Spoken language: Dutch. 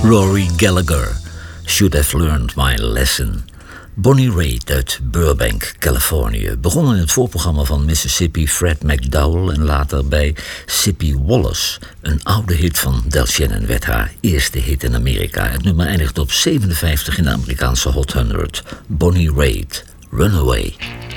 Rory Gallagher, Should Have Learned My Lesson. Bonnie Raitt uit Burbank, Californië. Begon in het voorprogramma van Mississippi Fred McDowell en later bij Sippy Wallace. Een oude hit van Del Shannon werd haar eerste hit in Amerika. Het nummer eindigt op 57 in de Amerikaanse Hot 100. Bonnie Raitt, Runaway.